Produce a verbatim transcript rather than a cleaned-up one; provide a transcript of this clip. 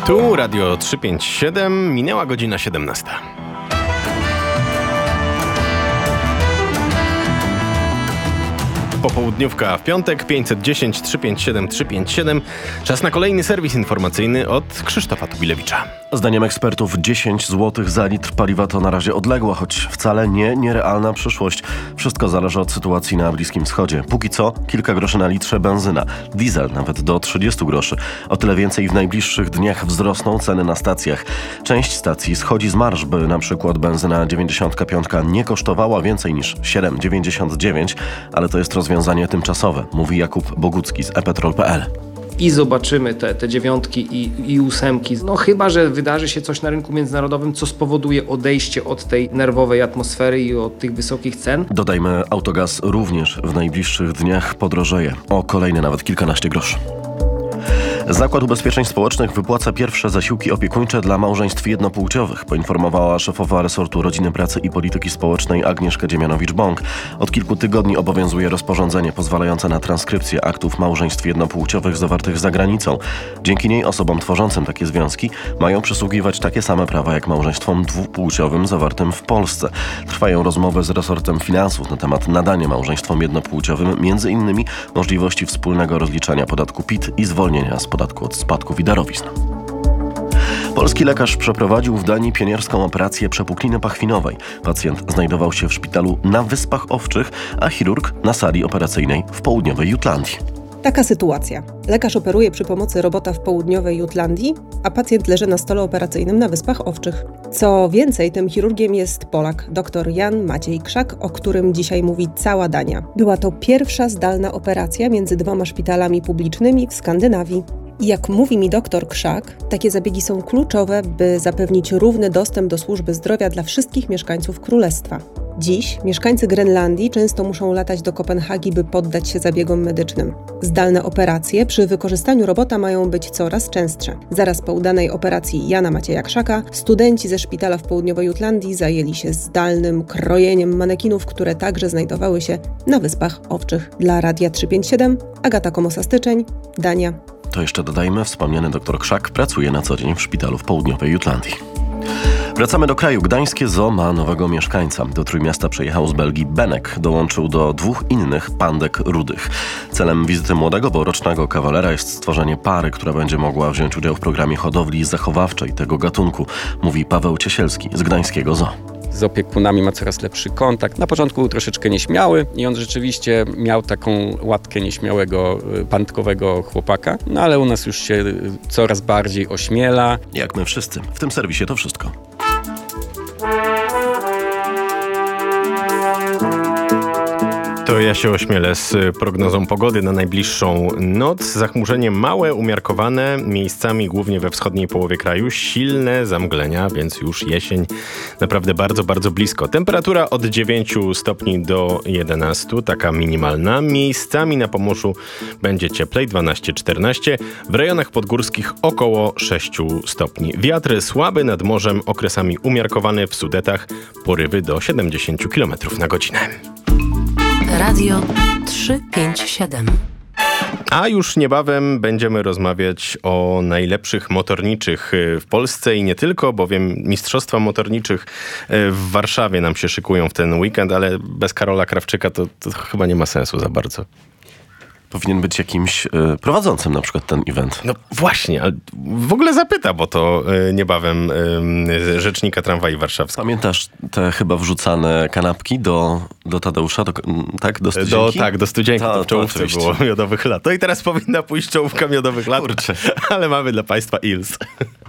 Tu Radio trzysta pięćdziesiąt siedem, minęła godzina siedemnasta. Popołudniówka w piątek, pięćset dziesięć trzysta pięćdziesiąt siedem trzysta pięćdziesiąt siedem. Czas na kolejny serwis informacyjny od Krzysztofa Tubilewicza. Zdaniem ekspertów dziesięć złotych za litr paliwa to na razie odległa, choć wcale nie nierealna przyszłość. Wszystko zależy od sytuacji na Bliskim Wschodzie. Póki co kilka groszy na litrze benzyna. Diesel nawet do trzydziestu groszy. O tyle więcej w najbliższych dniach wzrosną ceny na stacjach. Część stacji schodzi z marż, by na przykład benzyna dziewięćdziesiąt pięć nie kosztowała więcej niż siedem dziewięćdziesiąt dziewięć, ale to jest rozwiązanie tymczasowe, mówi Jakub Bogucki z e petrol kropka pe el. I zobaczymy te, te dziewiątki i, i ósemki. No chyba, że wydarzy się coś na rynku międzynarodowym, co spowoduje odejście od tej nerwowej atmosfery i od tych wysokich cen. Dodajmy, autogaz również w najbliższych dniach podrożeje o kolejne nawet kilkanaście groszy. Zakład Ubezpieczeń Społecznych wypłaca pierwsze zasiłki opiekuńcze dla małżeństw jednopłciowych, poinformowała szefowa resortu Rodziny, Pracy i Polityki Społecznej Agnieszka Dziemianowicz-Bąk. Od kilku tygodni obowiązuje rozporządzenie pozwalające na transkrypcję aktów małżeństw jednopłciowych zawartych za granicą. Dzięki niej osobom tworzącym takie związki mają przysługiwać takie same prawa jak małżeństwom dwupłciowym zawartym w Polsce. Trwają rozmowy z resortem finansów na temat nadania małżeństwom jednopłciowym między innymi możliwości wspólnego rozliczania podatku P I T i zwolnienia z podatku od spadków i darowizn. Polski lekarz przeprowadził w Danii pionierską operację przepukliny pachwinowej. Pacjent znajdował się w szpitalu na Wyspach Owczych, a chirurg na sali operacyjnej w południowej Jutlandii. Taka sytuacja. Lekarz operuje przy pomocy robota w południowej Jutlandii, a pacjent leży na stole operacyjnym na Wyspach Owczych. Co więcej, tym chirurgiem jest Polak, dr Jan Maciej Krzak, o którym dzisiaj mówi cała Dania. Była to pierwsza zdalna operacja między dwoma szpitalami publicznymi w Skandynawii. I jak mówi mi doktor Krzak, takie zabiegi są kluczowe, by zapewnić równy dostęp do służby zdrowia dla wszystkich mieszkańców królestwa. Dziś mieszkańcy Grenlandii często muszą latać do Kopenhagi, by poddać się zabiegom medycznym. Zdalne operacje przy wykorzystaniu robota mają być coraz częstsze. Zaraz po udanej operacji Jana Macieja Krzaka studenci ze szpitala w południowej Jutlandii zajęli się zdalnym krojeniem manekinów, które także znajdowały się na Wyspach Owczych. Dla Radia trzysta pięćdziesiąt siedem Agata Komosa-Styczeń, Dania. To jeszcze dodajmy, wspomniany dr Krzak pracuje na co dzień w szpitalu w południowej Jutlandii. Wracamy do kraju. Gdańskie Zoo ma nowego mieszkańca. Do Trójmiasta przyjechał z Belgii Benek. Dołączył do dwóch innych pandek rudych. Celem wizyty młodego, borocznego kawalera jest stworzenie pary, która będzie mogła wziąć udział w programie hodowli zachowawczej tego gatunku, mówi Paweł Ciesielski z Gdańskiego Zoo. Z opiekunami ma coraz lepszy kontakt. Na początku był troszeczkę nieśmiały i on rzeczywiście miał taką łatkę nieśmiałego, pandkowego chłopaka, no ale u nas już się coraz bardziej ośmiela. Jak my wszyscy. W tym serwisie to wszystko. To ja się ośmielę z prognozą pogody na najbliższą noc. Zachmurzenie małe, umiarkowane, miejscami głównie we wschodniej połowie kraju. Silne zamglenia, więc już jesień naprawdę bardzo, bardzo blisko. Temperatura od dziewięciu stopni do jedenastu, taka minimalna. Miejscami na Pomorzu będzie cieplej, dwanaście czternaście. W rejonach podgórskich około sześciu stopni. Wiatr słaby nad morzem, okresami umiarkowany, w Sudetach porywy do siedemdziesiąt kilometrów na godzinę. Radio trzysta pięćdziesiąt siedem. A już niebawem będziemy rozmawiać o najlepszych motorniczych w Polsce i nie tylko, bowiem mistrzostwa motorniczych w Warszawie nam się szykują w ten weekend, ale bez Karola Krawczyka to, to chyba nie ma sensu za bardzo. Powinien być jakimś y, prowadzącym na przykład ten event. No właśnie, ale w ogóle zapytam o to y, niebawem y, rzecznika tramwaju warszawskiego. Pamiętasz te chyba wrzucane kanapki do, do Tadeusza, do, tak? Do studzienki? Do, tak, do studzienki, to, to w czołówce było Miodowych Lat. No i teraz powinna pójść czołówka Miodowych Lat, Kurczę. Ale mamy dla Państwa Ils.